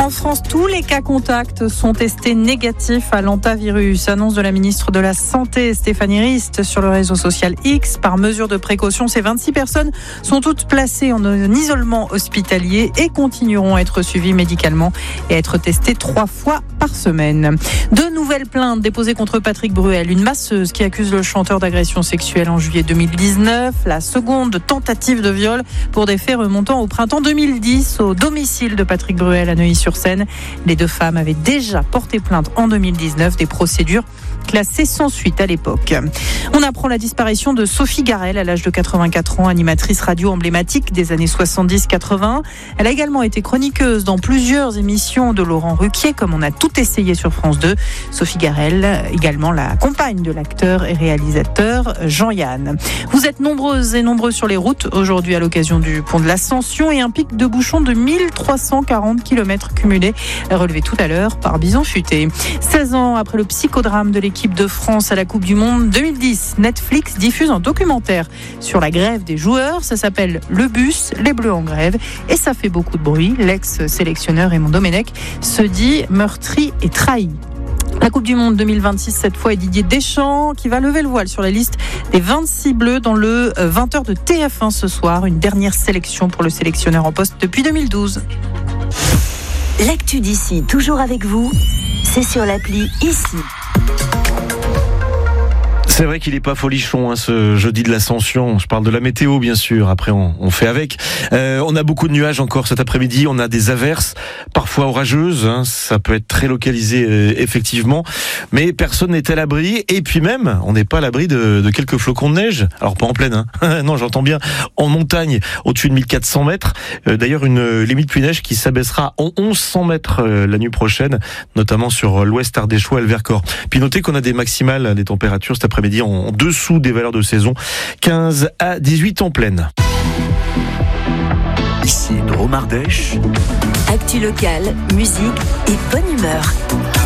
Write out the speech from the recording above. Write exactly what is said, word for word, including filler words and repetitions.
En France, tous les cas contacts sont testés négatifs à l'hantavirus. Annonce de la ministre de la Santé, Stéphanie Rist, sur le réseau social X. Par mesure de précaution, ces vingt-six personnes sont toutes placées en isolement hospitalier et continueront à être suivies médicalement et à être testées trois fois par semaine. Deux nouvelles plaintes déposées contre Patrick Bruel, une masseuse qui accuse le chanteur d'agression sexuelle en juillet deux mille dix-neuf. La seconde tentative de viol pour des faits remontant au printemps deux mille dix au domicile de Patrick Bruel à Neuilly-sur-Seine. Les deux femmes avaient déjà porté plainte en deux mille dix-neuf, des procédures classées sans suite à l'époque. On apprend la disparition de Sophie Garel à l'âge de quatre-vingt-quatre ans, animatrice radio emblématique des années soixante-dix quatre-vingts. Elle a également été chroniqueuse dans plusieurs émissions de Laurent Ruquier, comme On a tout essayé sur France deux. Sophie Garel, également la compagne de l'acteur et réalisateur Jean-Yann. Vous êtes nombreuses et nombreux sur les routes aujourd'hui à l'occasion du pont de l'Ascension et un pic de bouchons de mille trois cent quarante kilomètres cumulés, relevé tout à l'heure par Bison Futé. seize ans après le psychodrame de l'équipe de France à la Coupe du Monde deux mille dix, Netflix diffuse un documentaire sur la grève des joueurs. Ça s'appelle Le Bus, les Bleus en grève et ça fait beaucoup de bruit. L'ex-sélectionneur Raymond Domenech se dit meurtri et trahi. La Coupe du Monde deux mille vingt-six, cette fois, est Didier Deschamps qui va lever le voile sur la liste des vingt-six Bleus dans le vingt heures de T F un ce soir. Une dernière sélection pour le sélectionneur en poste depuis deux mille douze. L'actu d'ici, toujours avec vous, c'est sur l'appli Ici. C'est vrai qu'il est pas folichon hein, ce jeudi de l'Ascension. Je parle de la météo bien sûr. Après on, on fait avec. Euh, on a beaucoup de nuages encore cet après-midi. On a des averses, parfois orageuses. Hein, ça peut être très localisé euh, effectivement. Mais personne n'est à l'abri. Et puis même, on n'est pas à l'abri de, de quelques flocons de neige. Alors pas en plaine. Hein. Non, j'entends bien. En montagne, au-dessus de mille quatre cents mètres. Euh, d'ailleurs, une limite pluie neige qui s'abaissera en mille cent mètres euh, la nuit prochaine, notamment sur l'ouest ardéchois et le Vercors. Puis notez qu'on a des maximales, des températures cet après-midi en dessous des valeurs de saison, quinze à dix-huit en pleine. Ici Drôme Ardèche. Actu locale, musique et bonne humeur.